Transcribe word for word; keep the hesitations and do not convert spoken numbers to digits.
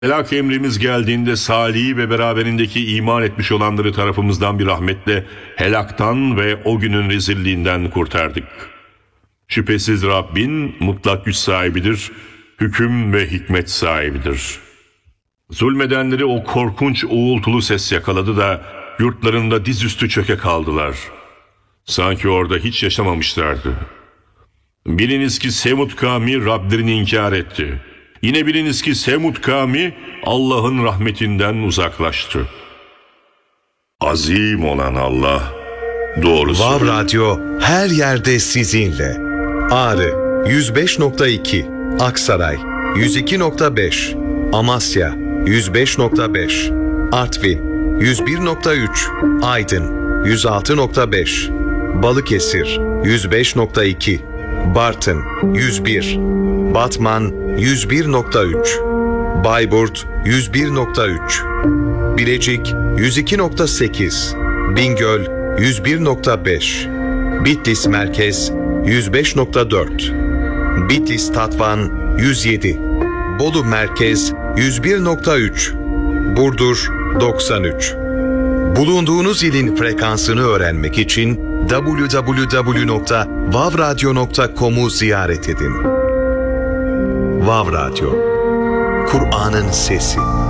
Helak emrimiz geldiğinde Salih'i ve beraberindeki iman etmiş olanları tarafımızdan bir rahmetle helaktan ve o günün rezilliğinden kurtardık. Şüphesiz Rabbin mutlak güç sahibidir, hüküm ve hikmet sahibidir. Zulmedenleri o korkunç uğultulu ses yakaladı da yurtlarında dizüstü çöke kaldılar. Sanki orada hiç yaşamamışlardı. Biliniz ki Semud kavmi Rablerini inkar etti. Yine biliniz ki Semud kavmi Allah'ın rahmetinden uzaklaştı. Azim olan Allah doğrusu. Vav Radyo her yerde sizinle. Ağrı yüz beş nokta iki, Aksaray yüz iki nokta beş, Amasya yüz beş nokta beş, Artvin yüz bir nokta üç, Aydın yüz altı nokta beş, Balıkesir yüz beş nokta iki, Bartın yüz bir, Batman yüz bir nokta üç, Bayburt yüz bir nokta üç, Bilecik yüz iki nokta sekiz, Bingöl yüz bir nokta beş, Bitlis Merkez yüz beş nokta dört, Bitlis Tatvan yüz yedi, Bolu Merkez yüz bir nokta üç, Burdur doksan üç. Bulunduğunuz ilin frekansını öğrenmek için double-u double-u double-u nokta vav radyo nokta com'u ziyaret edin. Vav Radyo, Kur'an'ın sesi.